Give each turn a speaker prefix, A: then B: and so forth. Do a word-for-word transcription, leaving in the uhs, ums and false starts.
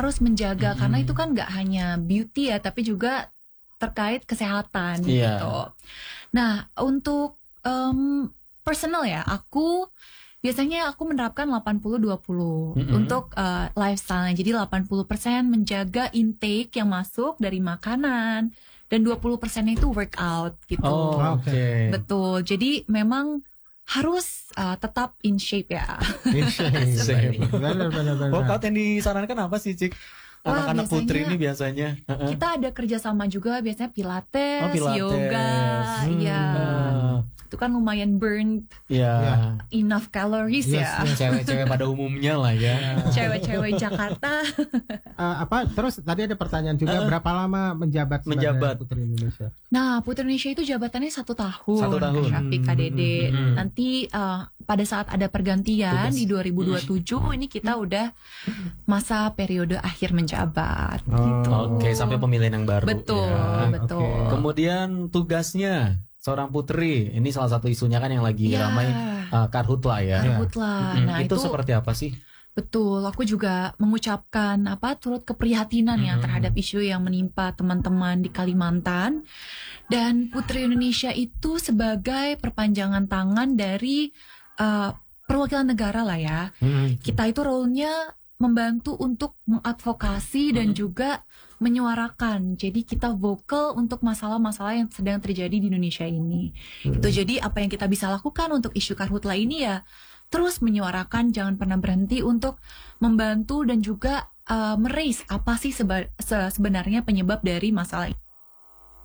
A: harus menjaga
B: Mm-hmm.
A: karena itu kan nggak hanya beauty ya, tapi juga terkait kesehatan
B: Iya.
A: gitu. Nah, untuk um, personal ya, aku biasanya aku menerapkan delapan puluh dua puluh
B: Mm-mm.
A: untuk uh, lifestyle-nya. Jadi delapan puluh persen menjaga intake yang masuk dari makanan dan dua puluh persen itu workout gitu.
B: Oh, oke. Okay.
A: Betul. Jadi memang harus uh, tetap in shape ya.
C: In shape. Benar, benar, benar.
B: Workout yang disarankan apa sih, Cik?
A: Wah,
B: Anak-anak
A: biasanya
B: putri ini biasanya. Uh-uh.
A: Kita ada kerjasama juga biasanya pilates,
B: Oh, pilates.
A: yoga, iya.
B: Hmm.
A: Itu kan lumayan burn
B: Ya.
A: enough calories
C: Yes,
A: ya.
C: yes.
B: Cewek-cewek pada umumnya lah ya.
A: Cewek-cewek Jakarta.
C: Uh, apa terus tadi ada pertanyaan juga
B: Uh,
C: berapa lama menjabat sebagai
B: menjabat.
C: Putri Indonesia?
A: Nah, Putri Indonesia itu jabatannya satu tahun.
B: Satu tahun.
A: Kak Syafiq, K D D.
B: Hmm.
A: Nanti uh, pada saat ada pergantian
B: Tugas.
A: di dua ribu dua puluh tujuh ini kita udah masa periode akhir menjabat.
C: Oh.
A: Gitu.
B: Oke, sampai pemilihan yang baru.
A: Betul,
B: ya.
A: betul.
C: Oke.
B: Kemudian tugasnya seorang putri, ini salah satu isunya kan yang lagi
A: Ya.
B: ramai uh, karhutla ya.
A: Karhutla.
B: Mm,
A: Nah,
B: itu,
A: itu
B: seperti apa sih?
A: betul, aku juga mengucapkan apa turut keprihatinan ya
B: Mhm.
A: terhadap isu yang menimpa teman-teman di Kalimantan. Dan Putri Indonesia itu sebagai perpanjangan tangan dari uh, perwakilan negara lah ya.
B: Hmm.
A: Kita itu role-nya membantu untuk mengadvokasi dan juga menyuarakan. Jadi kita vokal untuk masalah-masalah yang sedang terjadi di Indonesia ini. Itu jadi apa yang kita bisa lakukan untuk isu karhutla ini ya terus menyuarakan, jangan pernah berhenti untuk membantu dan juga uh, meraise apa sih seba- se- sebenarnya penyebab dari masalah ini.